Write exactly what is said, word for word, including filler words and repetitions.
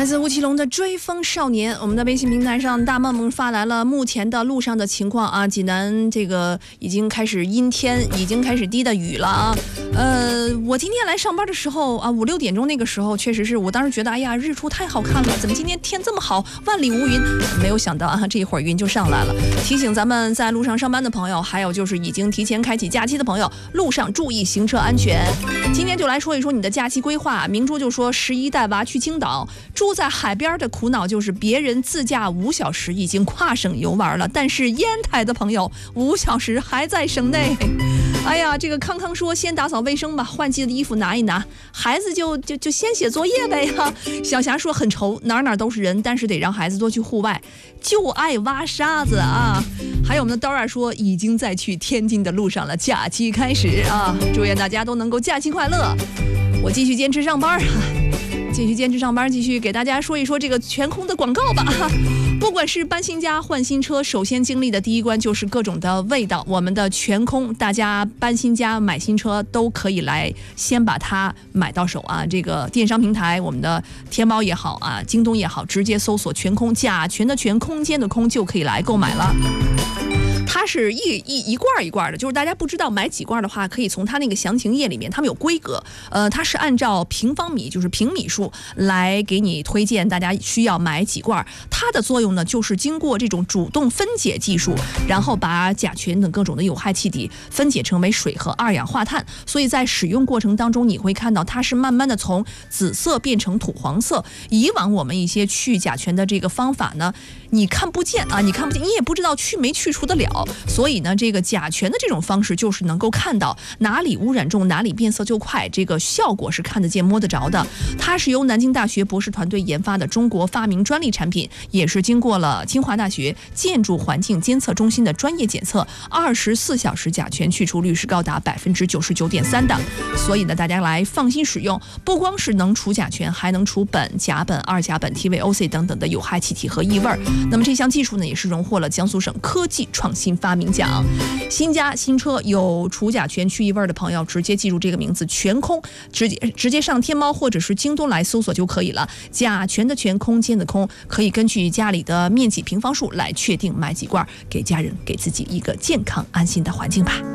来自吴奇隆的《追风少年》，我们的微信平台上大梦梦发来了目前的路上的情况啊，济南这个已经开始阴天，已经开始滴的雨了啊。呃，我今天来上班的时候啊，五六点钟那个时候，确实是我当时觉得，哎呀，日出太好看了，怎么今天天这么好，万里无云？没有想到啊，这一会儿云就上来了。提醒咱们在路上上班的朋友，还有就是已经提前开启假期的朋友，路上注意行车安全。今天就来说一说你的假期规划。明珠就说十一带娃去青岛，住在海边的苦恼就是别人自驾五小时已经跨省游玩了，但是烟台的朋友五小时还在省内。哎呀，这个康康说先打扫卫生吧，换季的衣服拿一拿，孩子就就就先写作业呗哈。小霞说很愁，哪哪都是人，但是得让孩子多去户外，就爱挖沙子啊。还有我们的 Dora 说已经在去天津的路上了，假期开始啊，祝愿大家都能够假期快乐。我继续坚持上班啊。继续坚持上班，继续给大家说一说这个全空的广告吧。不管是搬新家换新车，首先经历的第一关就是各种的味道。我们的全空，大家搬新家买新车都可以来先把它买到手啊。这个电商平台，我们的天猫也好啊，京东也好，直接搜索全空，甲醛的全，空间的空，就可以来购买了。它是一一一罐一罐的，就是大家不知道买几罐的话，可以从它那个详情页里面，他们有规格，呃，它是按照平方米，就是平米数来给你推荐大家需要买几罐。它的作用呢，就是经过这种主动分解技术，然后把甲醛等各种的有害气体分解成为水和二氧化碳，所以在使用过程当中，你会看到它是慢慢的从紫色变成土黄色。以往我们一些去甲醛的这个方法呢，你看不见啊，你看不见，你也不知道去没去除得了。所以呢，这个甲醛的这种方式就是能够看到哪里污染重，哪里变色就快，这个效果是看得见摸得着的。它是由南京大学博士团队研发的中国发明专利产品，也是经过了清华大学建筑环境监测中心的专业检测，二十四小时甲醛去除率是高达百分之九十九点三的。所以呢，大家来放心使用，不光是能除甲醛，还能除苯、甲苯、二甲苯、T V O C 等等的有害气体和异味。那么这项技术呢，也是荣获了江苏省科技创新发明奖。新家新车有除甲醛去异味的朋友，直接记住这个名字全空，直接直接上天猫或者是京东来搜索就可以了。甲醛的醛，空间的空，可以根据家里的面积平方数来确定买几罐，给家人给自己一个健康安心的环境吧。